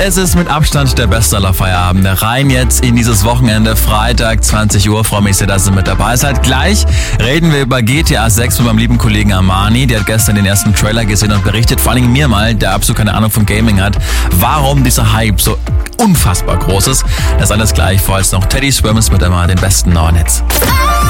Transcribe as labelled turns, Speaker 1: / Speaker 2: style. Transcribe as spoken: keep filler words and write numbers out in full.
Speaker 1: es ist mit Abstand der beste aller Feierabende. Rein jetzt in dieses Wochenende, Freitag, zwanzig Uhr. Freue mich sehr, dass ihr mit dabei seid. Gleich reden wir über G T A sechs mit meinem lieben Kollegen Armani. Der hat gestern den ersten Trailer gesehen und berichtet, vor allem mir mal, der absolut keine Ahnung von Gaming hat, warum dieser Hype so unfassbar groß ist. Das alles gleich, vorher noch Teddy Swims mit einmal den besten neuen Hits.